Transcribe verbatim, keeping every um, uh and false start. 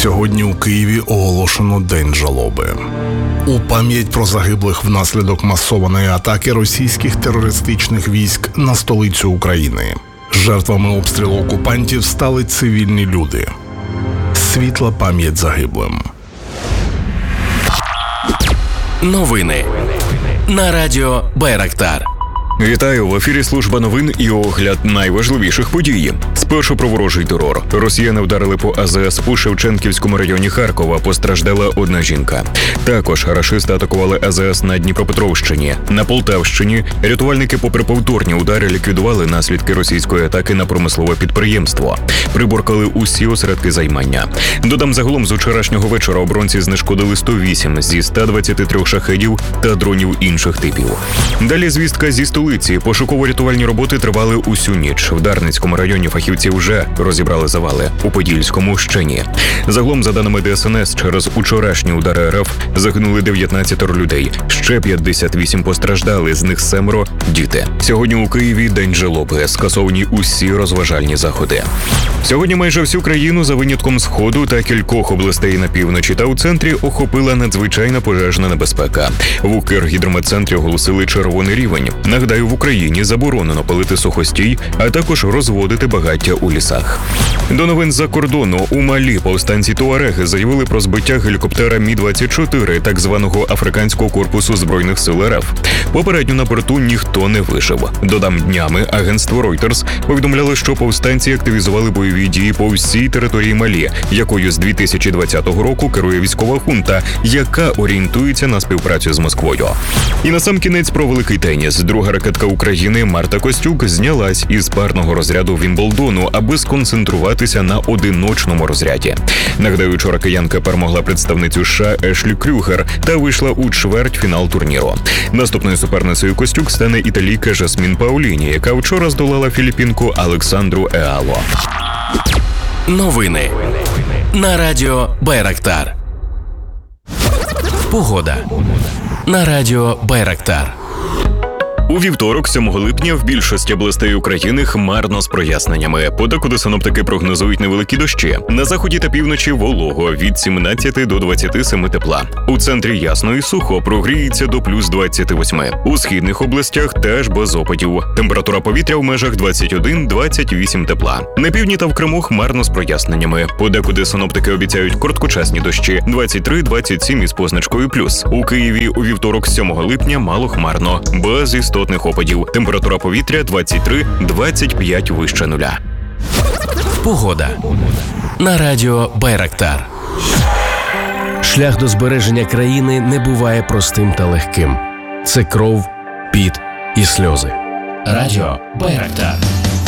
Сьогодні у Києві оголошено День жалоби. У пам'ять про загиблих внаслідок масованої атаки російських терористичних військ на столицю України. Жертвами обстрілу окупантів стали цивільні люди. Світла пам'ять загиблим. Новини на радіо Байрактар. Вітаю! В ефірі служба новин і огляд найважливіших подій. Спершу про ворожий терор. Росіяни вдарили по А З С у Шевченківському районі Харкова. Постраждала одна жінка. Також рашисти атакували А З С на Дніпропетровщині. На Полтавщині рятувальники, попри повторні удари, ліквідували наслідки російської атаки на промислове підприємство. Приборкали усі осередки займання. Додам, загалом з вчорашнього вечора оборонці знешкодили сто вісім зі ста двадцяти трьох шахедів та дронів інших типів. Далі звістка зі столиці. Пошуково-рятувальні роботи тривали усю ніч. В Дарницькому районі фахівці вже розібрали завали. У Подільському – ще ні. Загалом, за даними Д С Н С, через учорашні удари Р Ф загинули дев'ятнадцять людей. Ще п'ятдесят вісім постраждали, з них семеро – діти. Сьогодні у Києві День жалоби. Скасовані усі розважальні заходи. Сьогодні майже всю країну, за винятком Сходу та кількох областей на півночі та у центрі, охопила надзвичайна пожежна небезпека. В Укргідрометцентрі оголосили червоний рівень. Нагадаю, в Україні заборонено палити сухостій, а також розводити багаття у лісах. До новин з-за кордону. У Малі повстанці Туареги заявили про збиття гелікоптера Мі двадцять чотири, так званого Африканського корпусу Збройних сил Р Ф. Попередньо на борту ніхто не вижив. Додам, днями агентство Reuters повідомляло, що повстанці активізували бойові дії по всій території Малі, якою з дві тисячі двадцятого року керує військова хунта, яка орієнтується на співпрацю з Москвою. І насамкінець про великий теніс. Друга ракетка України Марта Костюк знялась із парного розряду Вімблдону, аби сконцентруватися на одиночному розряді. Нагадаю, вчора киянка перемогла представницю США Ешлі Крюгер та вийшла у чвертьфінал турніру. Наступною суперницею Костюк стане італійка Жасмін Паоліні, яка вчора здолала філіппінку Александру Еало. Новини на радіо Байрактар. Погода на радіо Байрактар. У вівторок, сьомого липня, в більшості областей України хмарно з проясненнями. Подекуди синоптики прогнозують невеликі дощі. На заході та півночі волого від сімнадцяти до двадцяти семи тепла. У центрі ясно і сухо, прогріється до плюс двадцяти восьми. У східних областях теж без опадів. Температура повітря в межах двадцять один - двадцять вісім тепла. На півдні та в Криму хмарно з проясненнями. Подекуди синоптики обіцяють короткочасні дощі двадцять три - двадцять сім із позначкою плюс. У Києві у вівторок, сьомого липня, мало хмарно, без істотних опадів. Температура повітря двадцять три - двадцять п'ять вище нуля. Погода на радіо Байрактар. Шлях до збереження країни не буває простим та легким. Це кров, піт і сльози. Радіо Байрактар.